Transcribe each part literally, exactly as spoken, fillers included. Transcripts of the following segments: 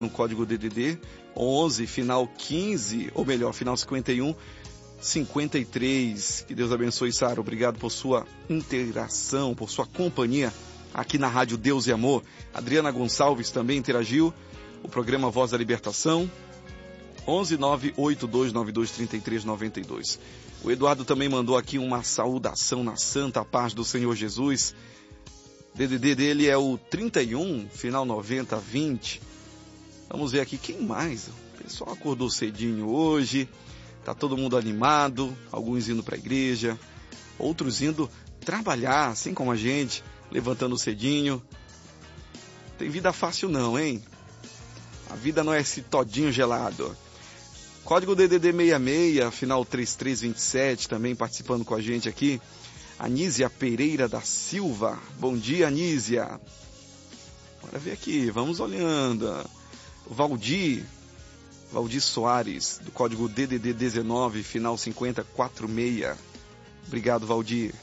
no código D D D onze, final quinze, ou melhor, final cinquenta e um, cinquenta e três. Que Deus abençoe, Sara. Obrigado por sua interação, por sua companhia aqui na Rádio Deus e Amor. Adriana Gonçalves também interagiu. O programa Voz da Libertação, onze nove oito dois nove dois três três nove dois. O Eduardo também mandou aqui uma saudação na santa paz do Senhor Jesus. D D D dele é o trinta e um, final noventa vinte. Vamos ver aqui quem mais. O pessoal acordou cedinho hoje, tá todo mundo animado, alguns indo para a igreja, outros indo trabalhar, assim como a gente, levantando cedinho. Tem vida fácil não, hein? A vida não é esse todinho gelado. Código D D D sessenta e seis, final trinta e três vinte e sete, também participando com a gente aqui. Anísia Pereira da Silva. Bom dia, Anísia. Bora ver aqui, vamos olhando. Valdir, Valdir Soares, do código D D D dezenove, final cinquenta quarenta e seis. Obrigado, Valdir.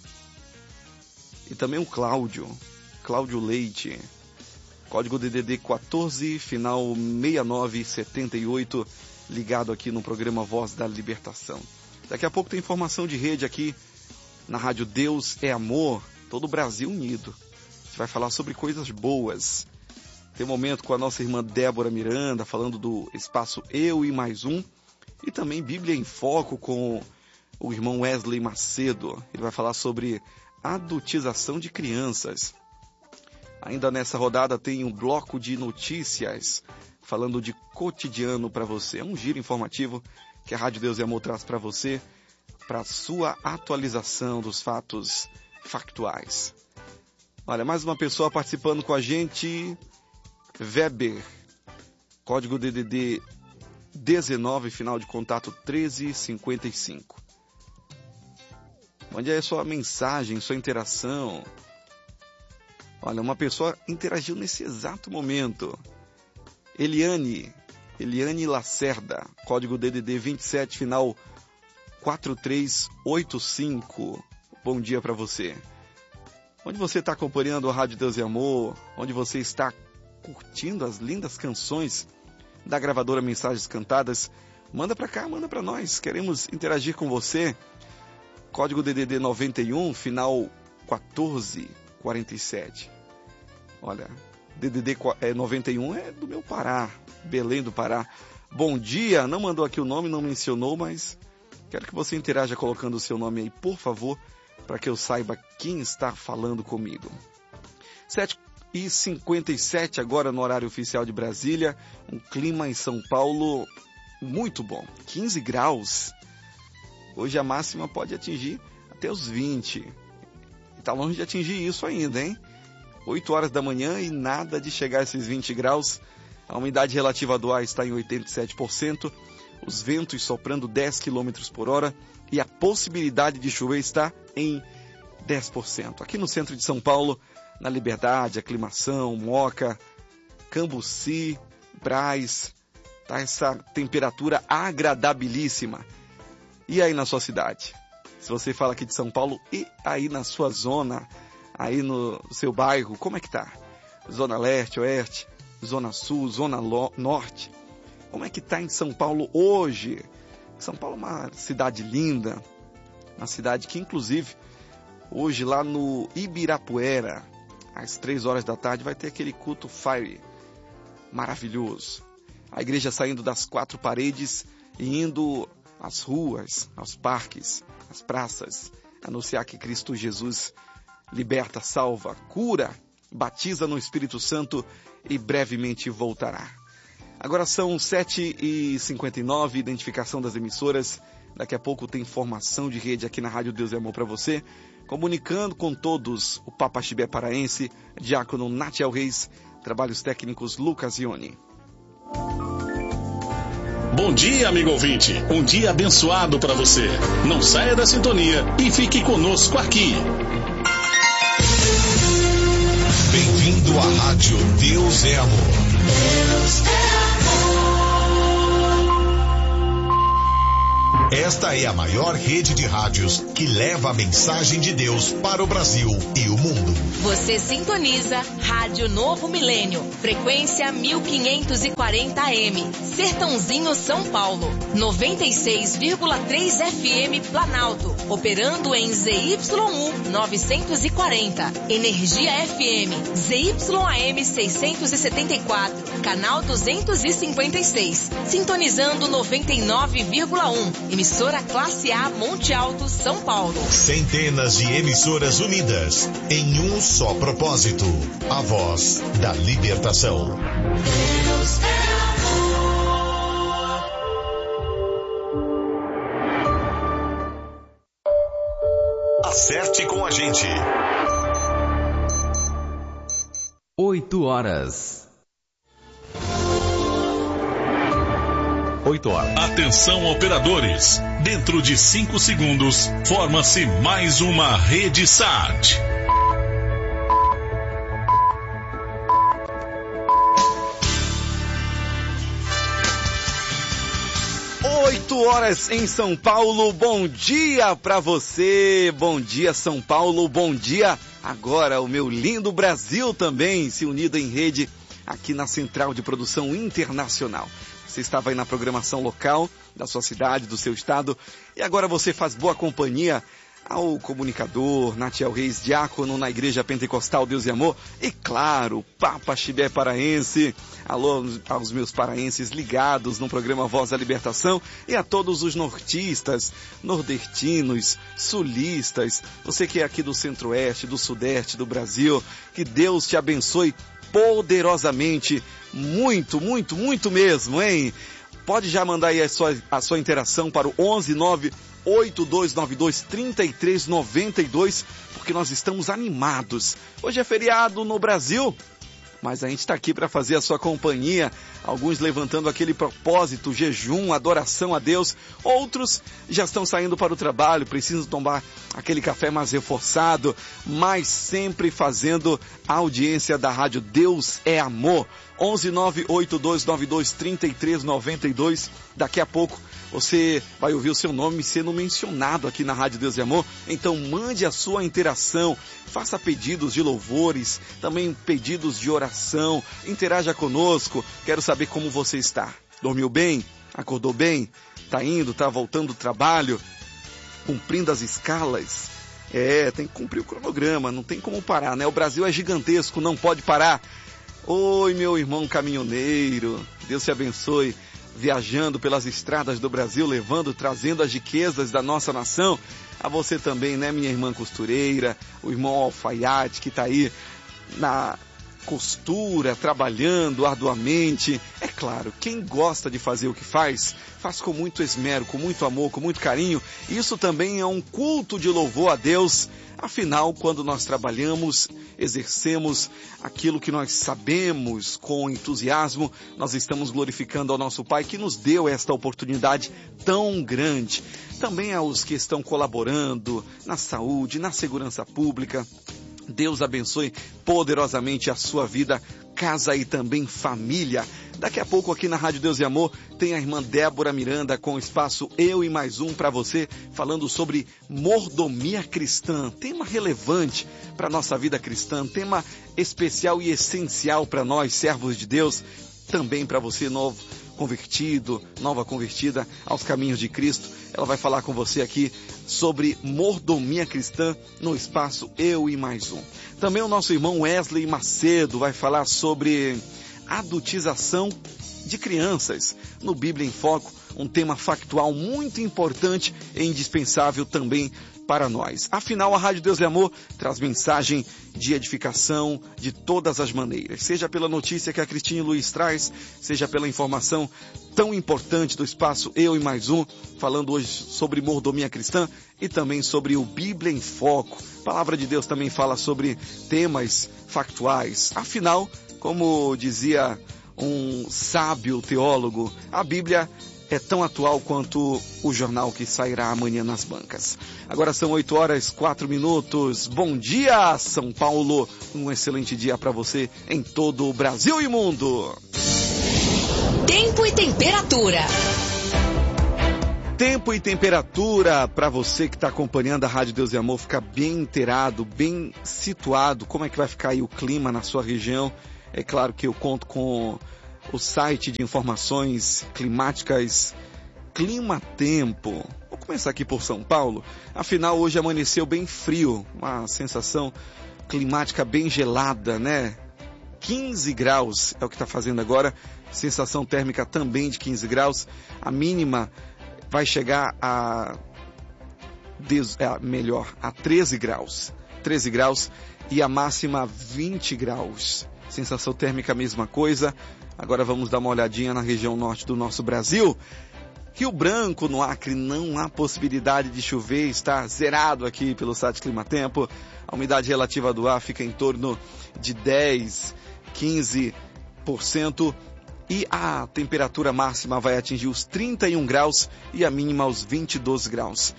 E também o Cláudio, Cláudio Leite, código D D D quatorze, final sessenta e nove setenta e oito, ligado aqui no programa Voz da Libertação. Daqui a pouco tem informação de rede aqui na Rádio Deus é Amor, todo o Brasil unido. A gente vai falar sobre coisas boas. Tem um momento com a nossa irmã Débora Miranda, falando do espaço Eu e Mais Um. E também Bíblia em Foco com o irmão Wesley Macedo. Ele vai falar sobre adultização de crianças. Ainda nessa rodada tem um bloco de notícias, falando de cotidiano para você. É um giro informativo que a Rádio Deus e Amor traz para você, para sua atualização dos fatos factuais. Olha, mais uma pessoa participando com a gente... Weber, código D D D dezenove, final de contato treze cinquenta e cinco. Mande aí a sua mensagem, sua interação. Olha, uma pessoa interagiu nesse exato momento. Eliane, Eliane Lacerda, código D D D vinte e sete, final quatro três oito cinco. Bom dia para você. Onde você está acompanhando a Rádio Deus e Amor? Onde você está curtindo as lindas canções da gravadora Mensagens Cantadas? Manda para cá, manda para nós. Queremos interagir com você. Código D D D noventa e um, final quatorze quarenta e sete. Olha, D D D noventa e um é do meu Pará, Belém do Pará. Bom dia, não mandou aqui o nome, não mencionou, mas quero que você interaja colocando o seu nome aí, por favor, para que eu saiba quem está falando comigo. sete e cinquenta e sete agora no horário oficial de Brasília. Um clima em São Paulo muito bom, quinze graus. Hoje a máxima pode atingir até os vinte. E tá longe de atingir isso ainda, hein? oito horas da manhã e nada de chegar a esses vinte graus. A umidade relativa do ar está em oitenta e sete por cento. Os ventos soprando dez quilômetros por hora. E a possibilidade de chover está em dez por cento. Aqui no centro de São Paulo, na Liberdade, Aclimação, Moca, Cambuci, Brás, tá essa temperatura agradabilíssima. E aí na sua cidade? Se você fala aqui de São Paulo, e aí na sua zona, aí no seu bairro, como é que tá? Zona Leste, Oeste, Zona Sul, Zona Norte. Como é que tá em São Paulo hoje? São Paulo é uma cidade linda, uma cidade que inclusive hoje lá no Ibirapuera, às três horas da tarde, vai ter aquele culto Fire maravilhoso. A igreja saindo das quatro paredes e indo às ruas, aos parques, às praças, anunciar que Cristo Jesus liberta, salva, cura, batiza no Espírito Santo e brevemente voltará. Agora são sete e cinquenta e nove, identificação das emissoras. Daqui a pouco tem formação de rede aqui na Rádio Deus e Amor para você. Comunicando com todos, o Papa Chibé Paraense, diácono Natiel Reis, trabalhos técnicos Lucas Ione. Bom dia, amigo ouvinte. Um dia abençoado para você. Não saia da sintonia e fique conosco aqui. Bem-vindo à Rádio Deus é Amor. Deus é amor. Esta Esta é a maior rede de rádios que leva a mensagem de Deus para o Brasil e o mundo. Você sintoniza Rádio Novo Milênio, frequência mil quinhentos e quarenta A M, Sertãozinho, São Paulo, noventa e seis vírgula três F M Planalto, operando em Z Y U novecentos e quarenta, Energia F M, Z Y A M seiscentos e setenta e quatro, canal duzentos e cinquenta e seis, sintonizando noventa e nove vírgula um, emissora classe A Monte Alto, São Paulo. Centenas de emissoras unidas em um só propósito, a voz da libertação. Deus é amor. Acerte com a gente. Oito horas. Oito horas. Atenção, operadores. Dentro de cinco segundos, forma-se mais uma rede S A T. Oito horas em São Paulo, bom dia pra você, bom dia São Paulo, bom dia agora o meu lindo Brasil também, se unido em rede aqui na Central de Produção Internacional. Você estava aí na programação local da sua cidade, do seu estado, e agora você faz boa companhia ao comunicador Natiel Reis, diácono na Igreja Pentecostal Deus e Amor, e claro, Papa Chibé Paraense. Alô aos meus paraenses ligados no programa Voz da Libertação e a todos os nortistas, nordestinos, sulistas, você que é aqui do centro-oeste, do sudeste do Brasil, que Deus te abençoe poderosamente, muito, muito, muito mesmo, hein? Pode já mandar aí a sua, a sua interação para o onze nove oito dois nove dois, três três nove dois, porque nós estamos animados. Hoje é feriado no Brasil, mas a gente está aqui para fazer a sua companhia, alguns levantando aquele propósito, jejum, adoração a Deus, outros já estão saindo para o trabalho, precisam tomar aquele café mais reforçado, mas sempre fazendo a audiência da rádio Deus é Amor. onze nove oito dois nove dois, três três nove dois, daqui a pouco você vai ouvir o seu nome sendo mencionado aqui na Rádio Deus e Amor, então mande a sua interação, faça pedidos de louvores, também pedidos de oração, interaja conosco, quero saber como você está. Dormiu bem? Acordou bem? Tá indo, tá voltando do trabalho? Cumprindo as escalas? É, tem que cumprir o cronograma, não tem como parar, né? O Brasil é gigantesco, não pode parar. Oi, meu irmão caminhoneiro, Deus te abençoe, viajando pelas estradas do Brasil, levando, trazendo as riquezas da nossa nação. A você também, né, minha irmã costureira, o irmão alfaiate que está aí na costura, trabalhando arduamente. É claro, quem gosta de fazer o que faz, faz com muito esmero, com muito amor, com muito carinho. Isso também é um culto de louvor a Deus. Afinal, quando nós trabalhamos, exercemos aquilo que nós sabemos com entusiasmo, nós estamos glorificando ao nosso Pai que nos deu esta oportunidade tão grande. Também aos que estão colaborando na saúde, na segurança pública. Deus abençoe poderosamente a sua vida, casa e também família. Daqui a pouco aqui na Rádio Deus e Amor tem a irmã Débora Miranda com o espaço Eu e Mais Um para você, falando sobre mordomia cristã, tema relevante para a nossa vida cristã, tema especial e essencial para nós, servos de Deus, também para você novo convertido, nova convertida aos caminhos de Cristo. Ela vai falar com você aqui sobre mordomia cristã no espaço Eu e Mais Um. Também o nosso irmão Wesley Macedo vai falar sobre adultização de crianças no Bíblia em Foco, um tema factual muito importante e indispensável também para nós. Afinal, a Rádio Deus e Amor traz mensagem de edificação de todas as maneiras, seja pela notícia que a Cristine Luiz traz, seja pela informação tão importante do espaço Eu e Mais Um, falando hoje sobre mordomia cristã e também sobre o Bíblia em Foco. A Palavra de Deus também fala sobre temas factuais. Afinal, como dizia um sábio teólogo, a Bíblia é tão atual quanto o jornal que sairá amanhã nas bancas. Agora são oito horas, quatro minutos. Bom dia, São Paulo. Um excelente dia para você em todo o Brasil e mundo. Tempo e temperatura. Tempo e temperatura para você que está acompanhando a Rádio Deus e Amor, ficar bem inteirado, bem situado, como é que vai ficar aí o clima na sua região. É claro que eu conto com o site de informações climáticas Clima Tempo. Vou começar aqui por São Paulo, afinal hoje amanheceu bem frio, uma sensação climática bem gelada, né? quinze graus é o que está fazendo agora, sensação térmica também de quinze graus, a mínima vai chegar a, é, melhor, a treze graus, treze graus e a máxima vinte graus. Sensação térmica a mesma coisa. Agora vamos dar uma olhadinha na região norte do nosso Brasil. Rio Branco, no Acre, não há possibilidade de chover, está zerado aqui pelo site Clima Tempo. A umidade relativa do ar fica em torno de dez, quinze por cento. E a temperatura máxima vai atingir os trinta e um graus e a mínima os vinte e dois graus.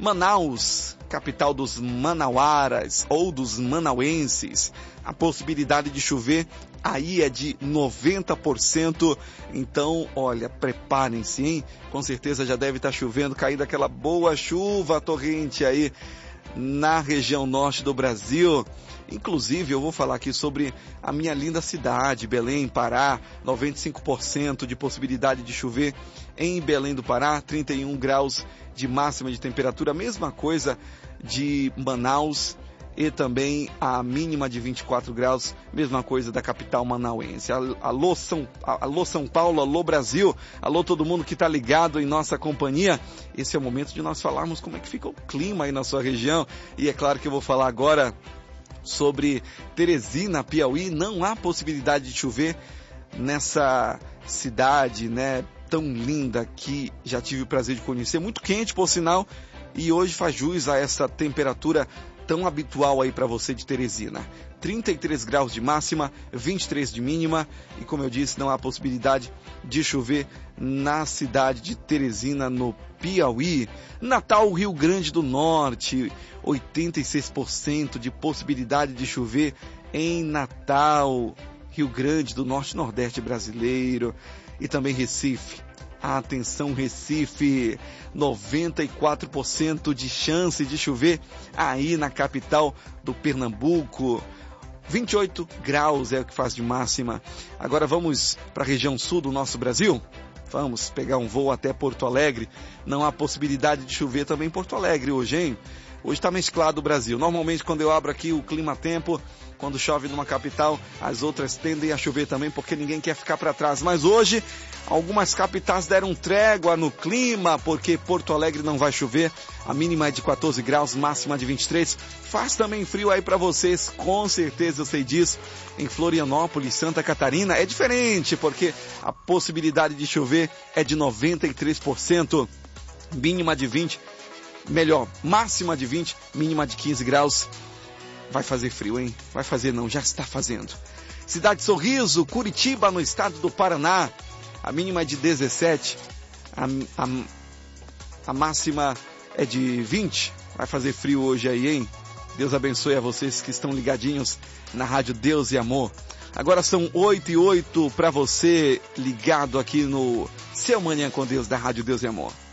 Manaus, capital dos manauaras ou dos manauenses, a possibilidade de chover aí é de noventa por cento. Então, olha, preparem-se, hein? Com certeza já deve estar chovendo, caindo aquela boa chuva torrente aí na região norte do Brasil. Inclusive, eu vou falar aqui sobre a minha linda cidade, Belém, Pará, noventa e cinco por cento de possibilidade de chover em Belém do Pará, trinta e um graus de máxima de temperatura, a mesma coisa de Manaus e também a mínima de vinte e quatro graus, mesma coisa da capital manauense. Alô São, alô São Paulo, alô Brasil, alô todo mundo que está ligado em nossa companhia. Esse é o momento de nós falarmos como é que fica o clima aí na sua região. E é claro que eu vou falar agora sobre Teresina, Piauí. Não há possibilidade de chover nessa cidade, né, tão linda que já tive o prazer de conhecer. Muito quente, por sinal, e hoje faz jus a essa temperatura tão habitual aí para você de Teresina. trinta e três graus de máxima, vinte e três de mínima, e como eu disse, não há possibilidade de chover na cidade de Teresina, no Piauí. Natal, Rio Grande do Norte, oitenta e seis por cento de possibilidade de chover em Natal, Rio Grande do Norte, Nordeste brasileiro, e também Recife. Atenção Recife, noventa e quatro por cento de chance de chover aí na capital do Pernambuco. vinte e oito graus é o que faz de máxima. Agora vamos para a região sul do nosso Brasil. Vamos pegar um voo até Porto Alegre. Não há possibilidade de chover também em Porto Alegre hoje, hein? Hoje está mesclado o Brasil. Normalmente quando eu abro aqui o Clima Tempo, quando chove numa capital, as outras tendem a chover também, porque ninguém quer ficar para trás. Mas hoje, algumas capitais deram trégua no clima, porque Porto Alegre não vai chover. A mínima é de quatorze graus, máxima de vinte e três. Faz também frio aí para vocês, com certeza eu sei disso. Em Florianópolis, Santa Catarina, é diferente, porque a possibilidade de chover é de noventa e três por cento. Mínima de vinte, melhor, máxima de vinte, mínima de quinze graus. Vai fazer frio, hein? Vai fazer não, já está fazendo. Cidade Sorriso, Curitiba, no estado do Paraná. A mínima é de dezessete, a, a, a máxima é de vinte. Vai fazer frio hoje aí, hein? Deus abençoe a vocês que estão ligadinhos na Rádio Deus e Amor. Agora são oito e oito para você ligado aqui no Seu Manhã com Deus da Rádio Deus e Amor.